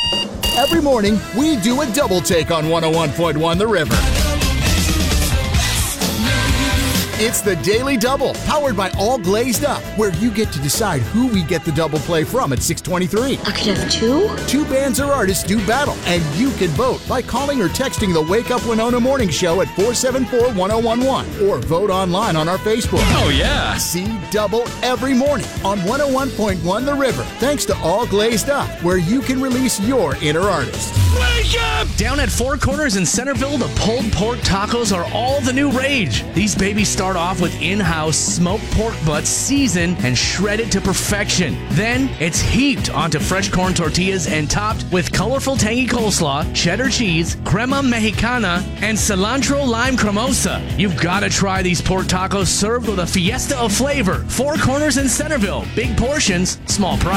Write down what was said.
Every morning, we do a double take on 101.1 The River. It's the Daily Double, powered by All Glazed Up, where you get to decide who we get the double play from at 6:23. I could have two? Two bands or artists do battle, and you can vote by calling or texting the Wake Up Winona Morning Show at 474-1011, or vote online on our Facebook. Oh, yeah. See Double every morning on 101.1 The River, thanks to All Glazed Up, where you can release your inner artist. Wake up! Down at Four Corners in Centerville, the pulled pork tacos are all the new rage. These babies start off with in-house smoked pork butts seasoned and shredded to perfection. Then it's heaped onto fresh corn tortillas and topped with colorful tangy coleslaw, cheddar cheese, crema mexicana, and cilantro lime cremosa. You've got to try these pork tacos served with a fiesta of flavor. Four Corners in Centerville. Big portions, small price.